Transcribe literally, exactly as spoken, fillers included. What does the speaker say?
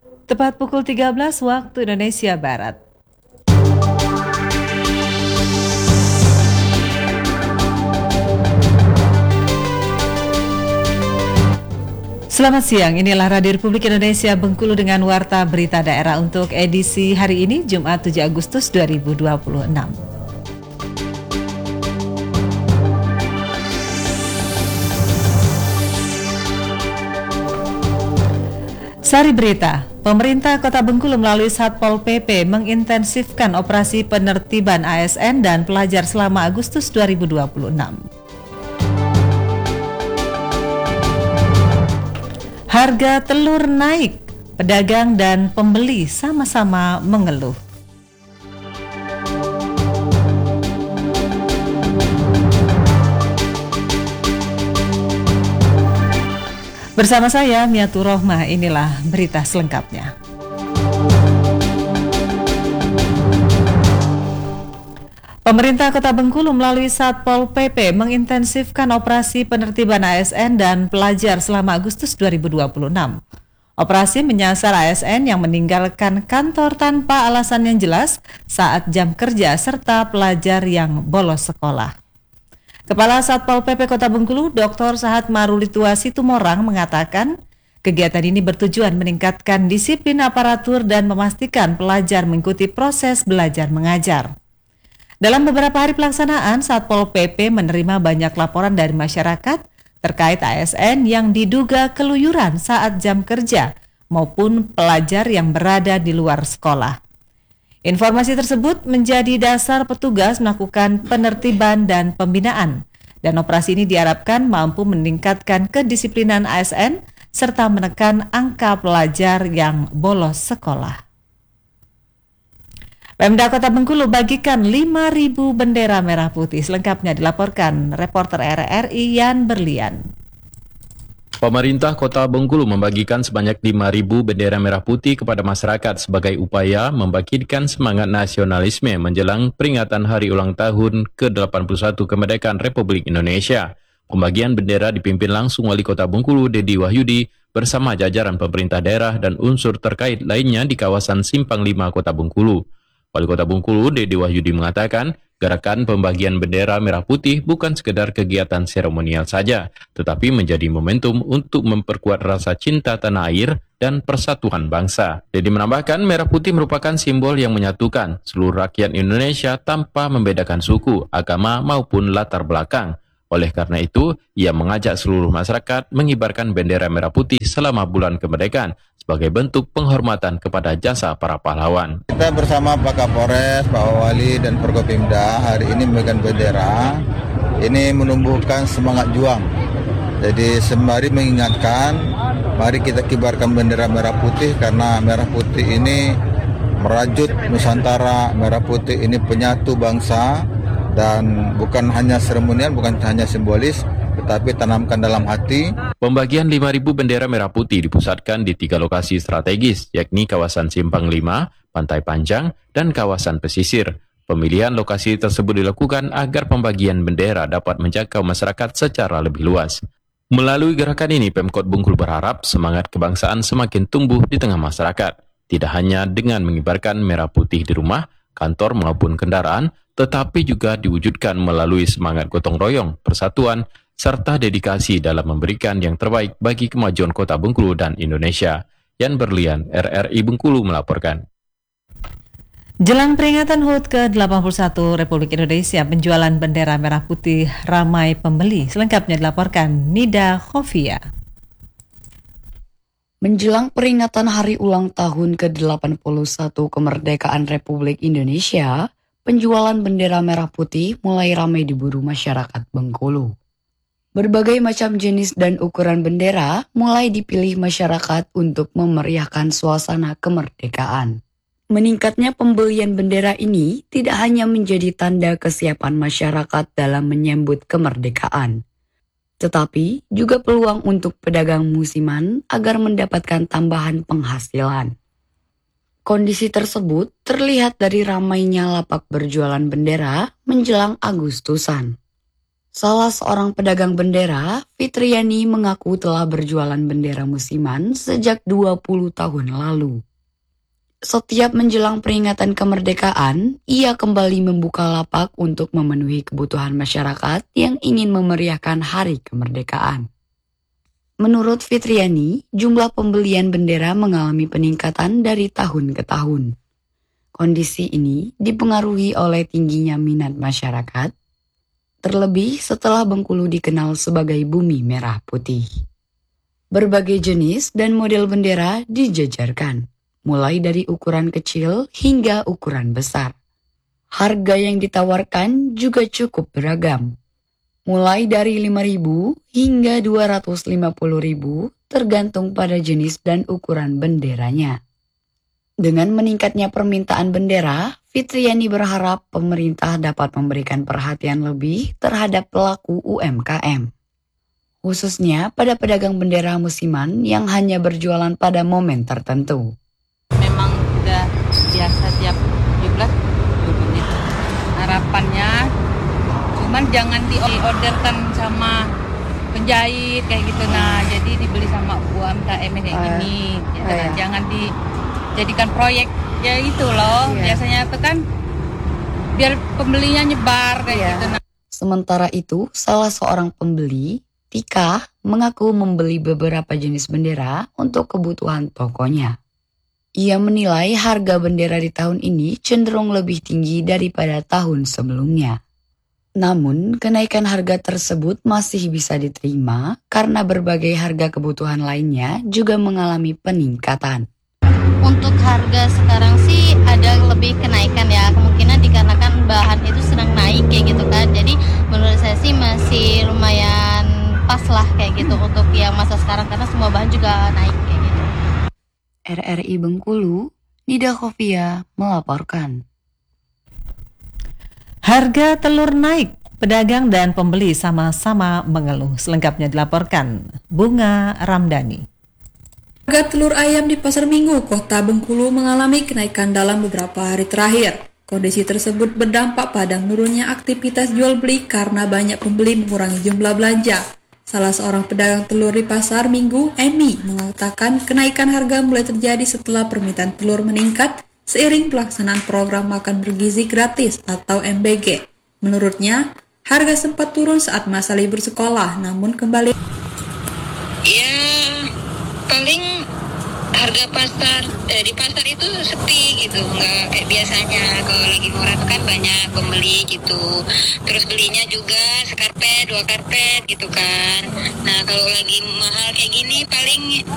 Tepat pukul tiga belas waktu Indonesia Barat. Selamat siang, inilah Radio Republik Indonesia Bengkulu dengan Warta Berita Daerah untuk edisi hari ini, Jumat tujuh Agustus dua ribu dua puluh enam. Sari berita, pemerintah Kota Bengkulu melalui Satpol P P mengintensifkan operasi penertiban A S N dan pelajar selama Agustus dua ribu dua puluh enam. Harga telur naik, pedagang dan pembeli sama-sama mengeluh. Bersama saya, Miatu Rohmah, inilah berita selengkapnya. Pemerintah Kota Bengkulu melalui Satpol P P mengintensifkan operasi penertiban A S N dan pelajar selama Agustus dua ribu dua puluh enam. Operasi menyasar A S N yang meninggalkan kantor tanpa alasan yang jelas saat jam kerja serta pelajar yang bolos sekolah. Kepala Satpol P P Kota Bengkulu, Doktor Sahat Marulitua Situmorang mengatakan, kegiatan ini bertujuan meningkatkan disiplin aparatur dan memastikan pelajar mengikuti proses belajar mengajar. Dalam beberapa hari pelaksanaan, Satpol P P menerima banyak laporan dari masyarakat terkait A S N yang diduga keluyuran saat jam kerja maupun pelajar yang berada di luar sekolah. Informasi tersebut menjadi dasar petugas melakukan penertiban dan pembinaan, dan operasi ini diharapkan mampu meningkatkan kedisiplinan A S N serta menekan angka pelajar yang bolos sekolah. Pemda Kota Bengkulu bagikan lima ribu bendera merah putih. Selengkapnya dilaporkan reporter R R I Yan Berlian. Pemerintah Kota Bengkulu membagikan sebanyak lima ribu bendera merah putih kepada masyarakat sebagai upaya membangkitkan semangat nasionalisme menjelang peringatan Hari Ulang Tahun ke delapan puluh satu Kemerdekaan Republik Indonesia. Pembagian bendera dipimpin langsung Wali Kota Bengkulu, Dedi Wahyudi, bersama jajaran pemerintah daerah dan unsur terkait lainnya di kawasan Simpang lima Kota Bengkulu. Wali Kota Bengkulu, Dedi Wahyudi mengatakan, gerakan pembagian bendera merah putih bukan sekedar kegiatan seremonial saja, tetapi menjadi momentum untuk memperkuat rasa cinta tanah air dan persatuan bangsa. Dedi menambahkan, merah putih merupakan simbol yang menyatukan seluruh rakyat Indonesia tanpa membedakan suku, agama maupun latar belakang. Oleh karena itu, ia mengajak seluruh masyarakat mengibarkan bendera merah putih selama bulan kemerdekaan sebagai bentuk penghormatan kepada jasa para pahlawan. Kita bersama Pak Kapolres, Pak Wali, dan Forkopimda hari ini memegang bendera. Ini menumbuhkan semangat juang. Jadi sembari mengingatkan, mari kita kibarkan bendera merah putih karena merah putih ini merajut Nusantara, merah putih ini penyatu bangsa. Dan bukan hanya seremonial, bukan hanya simbolis, tetapi tanamkan dalam hati. Pembagian lima ribu bendera merah putih dipusatkan di tiga lokasi strategis, yakni kawasan Simpang lima, Pantai Panjang, dan kawasan pesisir. Pemilihan lokasi tersebut dilakukan agar pembagian bendera dapat menjangkau masyarakat secara lebih luas. Melalui gerakan ini, Pemkot Bengkulu berharap semangat kebangsaan semakin tumbuh di tengah masyarakat. Tidak hanya dengan mengibarkan merah putih di rumah, kantor maupun kendaraan, tetapi juga diwujudkan melalui semangat gotong royong, persatuan, serta dedikasi dalam memberikan yang terbaik bagi kemajuan Kota Bengkulu dan Indonesia. Yan Berlian, R R I Bengkulu melaporkan. Jelang peringatan H U T ke delapan puluh satu Republik Indonesia, penjualan bendera merah putih ramai pembeli. Selengkapnya dilaporkan Nida Khofia. Menjelang peringatan Hari Ulang Tahun ke delapan puluh satu Kemerdekaan Republik Indonesia, penjualan bendera merah putih mulai ramai diburu masyarakat Bengkulu. Berbagai macam jenis dan ukuran bendera mulai dipilih masyarakat untuk memeriahkan suasana kemerdekaan. Meningkatnya pembelian bendera ini tidak hanya menjadi tanda kesiapan masyarakat dalam menyambut kemerdekaan, tetapi juga peluang untuk pedagang musiman agar mendapatkan tambahan penghasilan. Kondisi tersebut terlihat dari ramainya lapak berjualan bendera menjelang Agustusan. Salah seorang pedagang bendera, Fitriani, mengaku telah berjualan bendera musiman sejak dua puluh tahun lalu. Setiap menjelang peringatan kemerdekaan, ia kembali membuka lapak untuk memenuhi kebutuhan masyarakat yang ingin memeriahkan hari kemerdekaan. Menurut Fitriani, jumlah pembelian bendera mengalami peningkatan dari tahun ke tahun. Kondisi ini dipengaruhi oleh tingginya minat masyarakat, terlebih setelah Bengkulu dikenal sebagai bumi merah putih. Berbagai jenis dan model bendera dijajarkan, mulai dari ukuran kecil hingga ukuran besar. Harga yang ditawarkan juga cukup beragam, mulai dari lima ribu hingga dua ratus lima puluh ribu tergantung pada jenis dan ukuran benderanya. Dengan meningkatnya permintaan bendera, Fitriani berharap pemerintah dapat memberikan perhatian lebih terhadap pelaku U M K M, khususnya pada pedagang bendera musiman yang hanya berjualan pada momen tertentu. Memang udah biasa tiap tujuh belas beli. Harapannya cuman jangan di-orderkan sama penjahit kayak gitu, nah jadi dibeli sama U M K M kayak gini. Ya, oh ya. Jangan dijadikan proyek ya itu loh. Iya. Biasanya itu kan biar pembelinya nyebar kayak Iya. gitu. Nah, Sementara itu, salah seorang pembeli, Tika, mengaku membeli beberapa jenis bendera untuk kebutuhan tokonya. Ia menilai harga bendera di tahun ini cenderung lebih tinggi daripada tahun sebelumnya. Namun, kenaikan harga tersebut masih bisa diterima karena berbagai harga kebutuhan lainnya juga mengalami peningkatan. Untuk harga sekarang sih ada lebih kenaikan ya, kemungkinan dikarenakan bahan itu sedang naik kayak gitu kan. Jadi menurut saya sih masih lumayan pas lah kayak gitu untuk yang masa sekarang karena semua bahan juga naik kayak gitu. R R I Bengkulu, Nida Khofia melaporkan. Harga telur naik, pedagang dan pembeli sama-sama mengeluh. Selengkapnya dilaporkan Bunga Ramdhani. Harga telur ayam di Pasar Minggu, Kota Bengkulu mengalami kenaikan dalam beberapa hari terakhir. Kondisi tersebut berdampak pada menurunnya aktivitas jual beli karena banyak pembeli mengurangi jumlah belanja. Salah seorang pedagang telur di Pasar Minggu, Emi, mengatakan kenaikan harga mulai terjadi setelah permintaan telur meningkat seiring pelaksanaan program makan bergizi gratis atau M B G. Menurutnya, harga sempat turun saat masa libur sekolah, namun kembali. Ya, paling harga pasar eh, di pasar itu sepi gitu, nggak kayak biasanya. Kalau lagi murah itu kan banyak pembeli gitu, terus belinya juga sekarpet dua karpet gitu kan. Nah kalau lagi mahal kayak gini paling